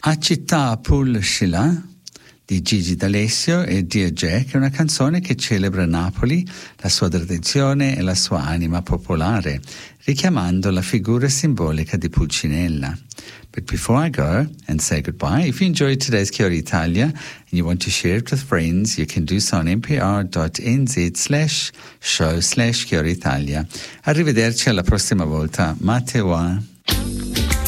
A città Pulscila di Gigi D'Alessio e Dear Jack è una canzone che celebra Napoli, la sua tradizione e la sua anima popolare, richiamando la figura simbolica di Pulcinella. But before I go and say goodbye, if you enjoyed today's Kia ora Italia and you want to share it with friends, you can do so on npr.nz/show/Kia ora Italia. Arrivederci alla prossima volta. Matewa.